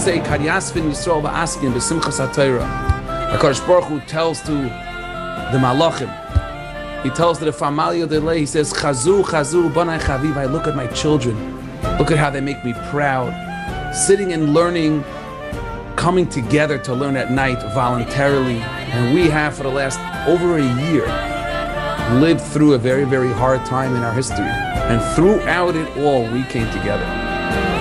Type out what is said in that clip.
say, Kad Yasvin Yisrael V'askin B'simchas HaTorah. HaKadosh Baruch Hu tells to the Malachim, he tells to the Famalia Delay, he says, Chazu, Chazu, Banai Chaviv, I look at my children. Look at how they make me proud. Sitting and learning, coming together to learn at night voluntarily. And we have, for the last over a year, lived through a very, very hard time in our history. And throughout it all, we came together.